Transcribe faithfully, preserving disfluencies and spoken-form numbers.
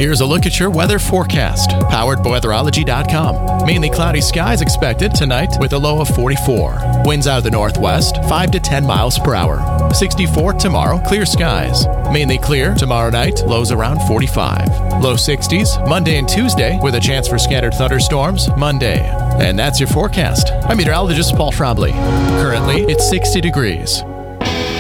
Here's a look at your weather forecast, powered by weatherology dot com. Mainly cloudy skies expected tonight with a low of forty-four. Winds out of the northwest, five to ten miles per hour. sixty-four tomorrow, clear skies. Mainly clear tomorrow night, lows around forty-five. Low sixties Monday and Tuesday with a chance for scattered thunderstorms Monday. And that's your forecast. I'm meteorologist Paul Trombley. Currently, it's sixty degrees.